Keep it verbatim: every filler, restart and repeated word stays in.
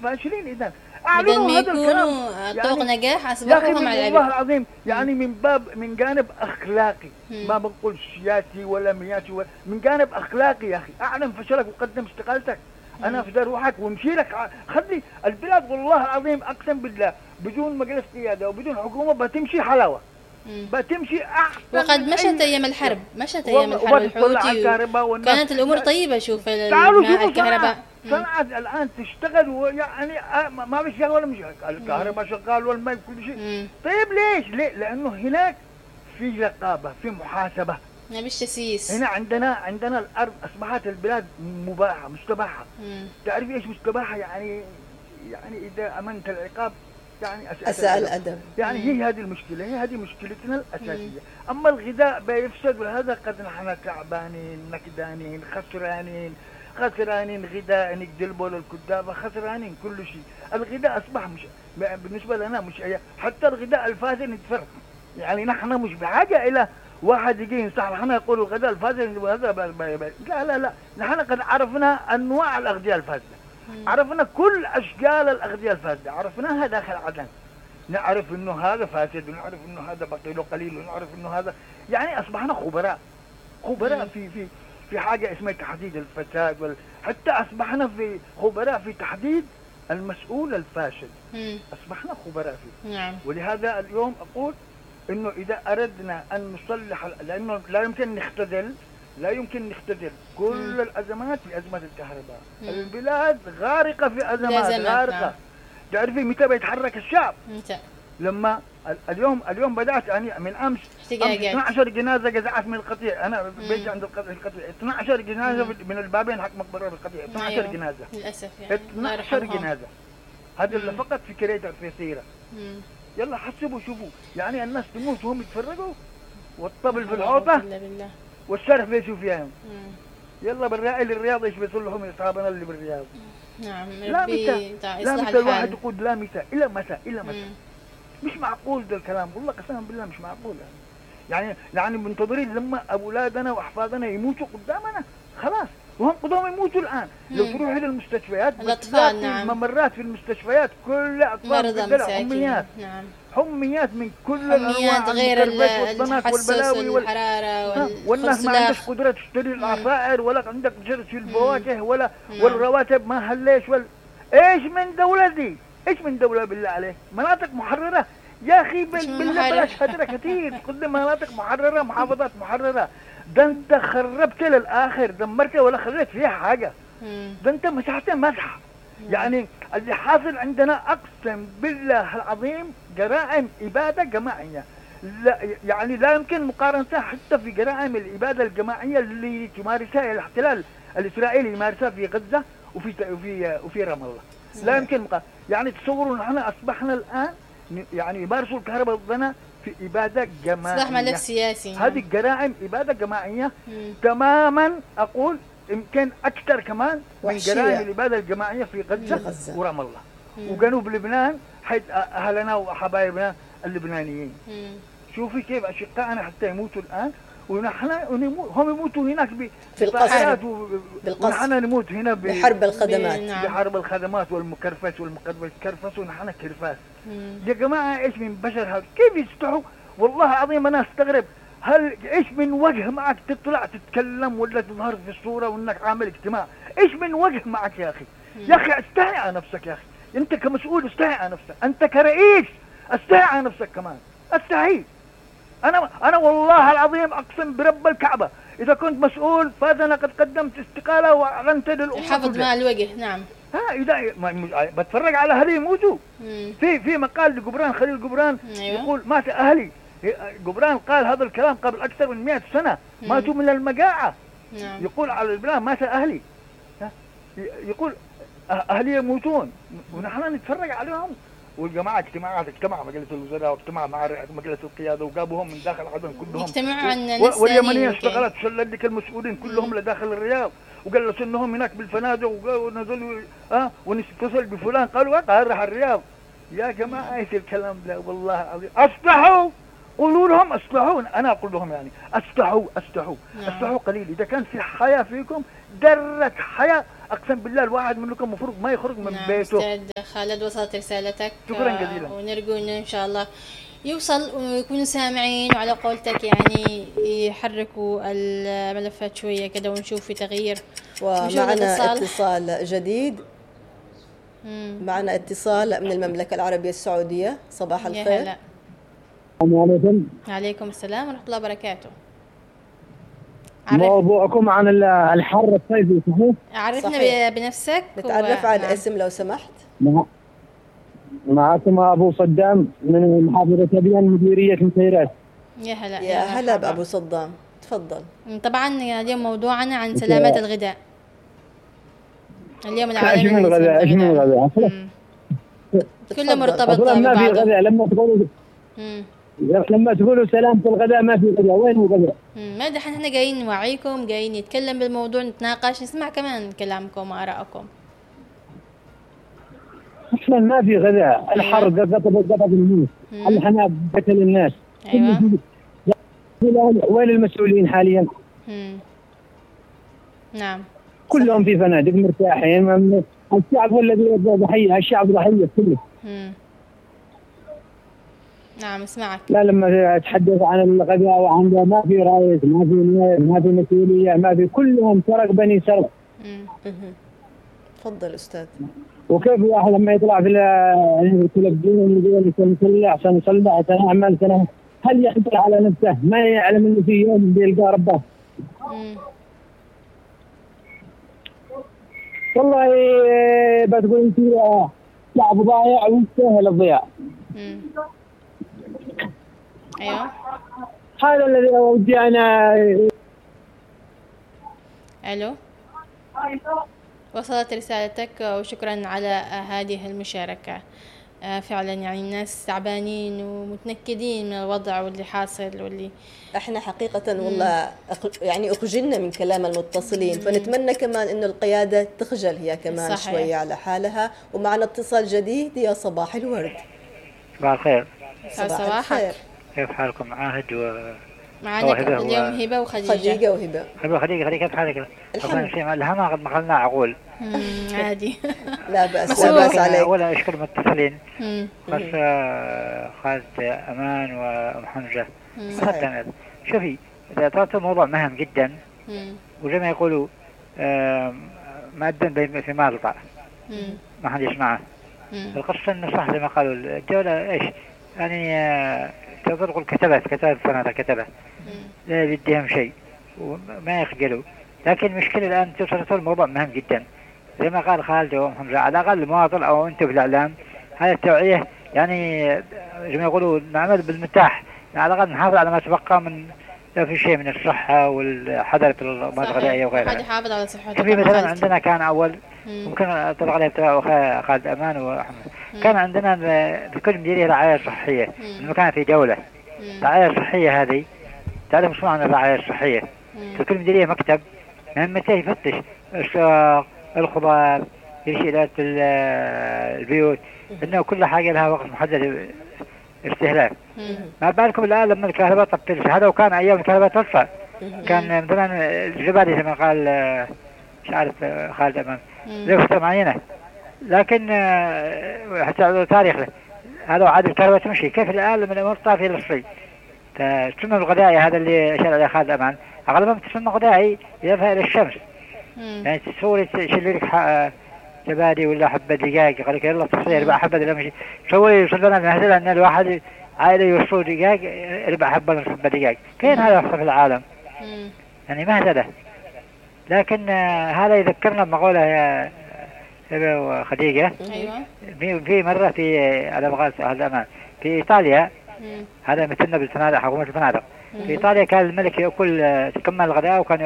فاشلين. إذا بدل ما يكونوا طوق يعني نجاح أصبحوا هم على والله العظيم يعني من باب من جانب أخلاقي، ما بنقول سياسي ولا مياسي ولا من جانب أخلاقي يا أخي. أعلن فشلك وقدم استقالتك. أنا أفدى روحك وامشي لك، خلي البلاد والله العظيم أقسم بالله بدون مجلس قيادة وبدون حكومة بتمشي حلاوة، بتمشي أحسن. وقد مشت أيام الحرب، مشت أيام الحرب الحوثي كانت الأمور طيبة. شوف الكهرباء صنعت الآن تشتغل، ويعني ما في شغل ولا مش الكهرباء شغال والماء كل شيء. طيب ليش؟ ليه؟ لأنه هناك في رقابة، في محاسبة، ما فيش تسييس. هنا عندنا عندنا الأرض أصبحت البلاد مباحة مستباحة. تعرف إيش مستباحة؟ يعني يعني إذا أمنت العقاب يعني أساء الأدب. يعني هي هذه المشكلة، هي هذه مشكلتنا الأساسية. أما الغذاء بيفسد، وهذا قد نحن تعبانين نكدانين خسرانين خسرانين غذاء نقدلبوا للكدابة، خسرانين كل شيء. الغذاء أصبح مش بالنسبة لنا مش أي، حتى الغذاء الفاسد نتفرق. يعني نحن مش بحاجة إلى واحد يجي ينصح نحن يقول الغذاء الفاسد وهذا لا لا لا. نحن قد عرفنا أنواع الأغذية الفاسدة، عرفنا كل أشكال الأغذية الفاسدة، عرفناها داخل عدن. نعرف إنه هذا فاسد، ونعرف إنه هذا بطيله قليل، ونعرف إنه هذا يعني أصبحنا خبراء خبراء في في في حاجة اسمها تحديد الفساد وال... حتى أصبحنا في خبراء في تحديد المسؤول الفاسد. أصبحنا خبراء فيه. نعم. ولهذا اليوم أقول إنه إذا أردنا أن نصلح، لأنه لا يمكن نختزل لا يمكن نختزل كل مم. الأزمات في أزمة الكهرباء. مم. البلاد غارقة في أزمات غارقة. تعرفي متى بيتحرك الشعب؟ متى؟ لما اليوم اليوم بدأت يعني من أمس اثنتي عشرة جنازة جزعت من القطيع. أنا بيجي عند القطيع اثنتي عشرة جنازة مم. من البابين حق مقبرة القطيع. اثنتي عشرة أيوه. جنازة للأسف يعني اثنتي عشرة جنازة. هذا اللي فقط في كريتة في سيرة. يلا حسبوا شوفوا يعني الناس تموت وهم يتفرقوا، والطبل في الحوطة والشرف بيشوف فيهم. يلا بالرائل الرياض ايش بيصلحوا من اصحابنا اللي بالرياض. نعم. لا متى لا متى الواحد يقول لا متى إلى متى إلى متى. مم. مش معقول ده الكلام والله قسما بالله مش معقول يعني. يعني يعني منتظرين لما أولادنا وأحفادنا يموتوا قدامنا خلاص، وهم قدام يموتوا الآن. مم. لو تروح إلى المستشفيات الأطفال نعم. ممرات في المستشفيات كل أطفال بدل حميات. نعم. حميات من كل الأنواع، غير التحسس والحرارة والناس ما عندك قدرة تشتري العصائر ولا عندك قدرة تشتري الفواكه ولا مم. والرواتب ما هليش ولا ايش من دولة دي؟ ايش من دولة بالله عليك؟ مناطق محررة يا اخي بالله بلاش هدرة كثير قدام مناطق محررة محافظات محررة. ده انت خربت للآخر، دمرت ولا خليت فيها حاجة. مم. ده انت مسحت مسح. يعني اللي حاصل عندنا أقسم بالله العظيم جرائم إبادة جماعية. لا يعني لا يمكن مقارنتها حتى في جرائم الإبادة الجماعية اللي تمارسها الاحتلال الإسرائيلي يمارسها في غزة وفي وفي وفي رام الله. لا يمكن مقارنة. يعني تصوروا نحن أصبحنا الآن يعني يمارسوا الكهرباء ضدنا في إبادة جماعية. أصبح ملف سياسي. هذه الجرائم إبادة جماعية مم. تماما. أقول يمكن أكثر كمان من جرائم الإبادة الجماعية في غزة, غزة. ورام الله مم. وجنوب لبنان حيث أهلنا وحبايبنا اللبنانيين. مم. شوفي كيف أشقائنا حتى يموتوا الآن، ونحن هم يموتوا هناك في القصر ونحن نموت هنا بحرب الخدمات بحرب الخدمات والمكرفس والمقرفس كرفس ونحن كرفاس. يا جماعة إيش من بشر هذا؟ كيف يستحوا؟ والله العظيم أنا أستغرب. هل إيش من وجه معك تطلع تتكلم ولا تظهر في الصورة وإنك عامل اجتماع؟ إيش من وجه معك يا أخي؟ يا أخي استحي على نفسك يا أخي. أنت كمسؤول استحي على نفسك، أنت كرئيس استحي على نفسك كمان. استحي. أنا أنا والله العظيم أقسم برب الكعبة إذا كنت مسؤول فأنا قد قدمت استقالة وأعلنت للأمة. حافظ مع الوجه. نعم. ها إذا بتفرج على أهلي يموتوا. في في مقال لجبران خليل جبران أيوة. يقول مات أهلي. جبران قال هذا الكلام قبل أكثر من مئة سنة. مم. ماتوا من المجاعة. نعم. يقول على البلاد مات أهلي. يقول أهلي يموتون ونحن نتفرج عليهم. والجماعة اجتماعات اجتمع مجلس الوزراء واجتمع مع مجلس القيادة وجابوهم من داخل عدن كلهم. اجتمعوا عن واليمنية اشتغلت شلت لك المسؤولين كلهم لداخل الرياض وجلسوا انهم هناك بالفنادق ونزلوا اه ونتصل بفلان قالوا قال راح الرياض. يا جماعة ايش الكلام ده والله العظيم. اصلحوا قولوا لهم اصلحوا. انا اقول لهم يعني اصلحوا اصلحوا اصلحوا قليل. اذا كان في حياة فيكم درة حياة اقسم بالله الواحد منكم المفروض ما يخرج من نعم بيته. أستاذ خالد وصلت رسالتك. شكرا جزيلا. ونرجو إنه إن شاء الله يوصل ويكونوا سامعين، وعلى قولتك يعني يحركوا الملفات شوية كده ونشوف في تغيير. ومعنا اتصال جديد. مم. معنا اتصال من المملكة العربية السعودية. صباح الخير. السلام عليكم. عليكم السلام ورحمة الله وبركاته. موضوعكم عن الحر الصيفي صحيح؟ عرفنا صحيح. بنفسك. نتعرف على الاسم لو سمحت. مع... معكم أبو صدام من محافظة أبيان مديرية مسيرات. يا هلا يا هلا بأبو صدام، تفضل. طبعا اليوم موضوعنا عن سلامة الغذاء. اليوم العالمي ايش من الغذاء؟ ايش من الغذاء؟ كله مرتبط ببعضه. ما في غذاء لما تقولوا لما تقولوا سلامة الغذاء ما في غذاء، وين الغذاء؟ ما دحين احنا جايين نوعيكم، جايين نتكلم بالموضوع، نتناقش، نسمع كمان كلامكم وآرائكم. اصلا ما في غذاء، الحر قطب قطب الناس، الحناب قتل الناس. ايوه. وين المسؤولين حاليا؟ مم. نعم. كلهم في فنادق مرتاحين، الشعب هو الذي ضحية، الشعب ضحية كله. مم. نعم اسمعك. لا لما تحدث عن الغذاء وعن ما في رئيس، ما في ما في مسؤولية، ما في، كلهم سرق بني سرق. تفضل أستاذ. وكيف الواحد لما يطلع في التلفزيون يقول سنصلح سنصلح سنعمل سنعمل، هل يحضر على نفسه؟ ما يعلم انه في يوم بيلقى ربه. والله بتقول انت شعب ضايع ويستاهل الضياع. ايوه هذا الذي ودي انا. الو، وصلت رسالتك وشكرا على هذه المشاركة. فعلا يعني الناس تعبانين ومتنكدين من الوضع واللي حاصل واللي احنا حقيقة والله يعني اخجلنا من كلام المتصلين. مم. فنتمنى كمان انه القيادة تخجل هي كمان صحيح. شوية على حالها. ومعنا اتصال جديد. يا صباح الورد. صباح الخير. صباح الخير. كيف حالكم؟ عاهد و معنا اليوم هبة وخديجة. خديجة وهبة. هبة وخديجة. خديجة كيف حالك؟ الحمد لله. الهنا قد مخلنا عقول. عادي. لا بأس لا بأس عليك. أولا أشكر المتصلين. بس خالد أمان وأم حمزة. صحيح. شوفي إذا طلعت الموضوع مهم جدا وزي ما يقولوا ما الدم في مالطة ما حد يسمعه. القصة إنه صح زي ما قالوا الدولة إيش يعني تقول كتبت كتبت سنة كتبت لا بديهم شيء وما يخجلوا. لكن المشكلة الآن توصل الموضوع مهم جدا زي ما قال خالد وحمزة. على الأقل المواطن أو أنتم في الإعلام هذه التوعية يعني زي ما يقولوا نعمل بالمتاح، على الأقل نحافظ على ما تبقى من لو في شيء من الصحة والحذر في المواد الغذائية وغيرها. حد يحافظ على صحته. شوفي مثلا عندنا كان أول ممكن أطلق عليه بتاع خالد أمان وأحمد. كان عندنا في كل مديرية رعاية صحية، إنه كان في دولة الرعاية الصحية هذه. تعرف شو معنى الرعاية الصحية؟ في كل مديرية مكتب مهمته يفتش السوق، الخضار، إرشادات البيوت، إنه كل حاجة لها وقت محدد استهلاك. ما بالكم الآن لما الكهرباء تطفش، هذا وكان أيام الكهرباء تطفى كان مثلا الجبالي زي ما قال مش عارف خالد أمان له فترة معينة. لكن حتى تاريخ هذا عاد الكهرباء تمشي. كيف الآن لما الأمور طافية للصيف؟ فالسمن الغذائي هذا اللي أشار عليه خالد أمان أغلبها السمن الغذائي يذهب إلى الشمس. يعني تصوري تشيل لك زبادي ولا حبة دقاق يقول لك يلا تصير ربع حبة لما يجي تصوري يوصل لنا المهزلة أن الواحد عائلة يوصل دقاق ربع حبة من حبة دقاق. فين هذا يحصل في العالم؟ يعني مهزلة. لكن هذا يذكرنا بمقولة يا هبة وخديجة. أيوة. في مرة في على بغاز هذا أمان في إيطاليا. هذا مثلنا بالفنادق حكومة الفنادق. في إيطاليا كان الملك يأكل تكمل الغداء وكان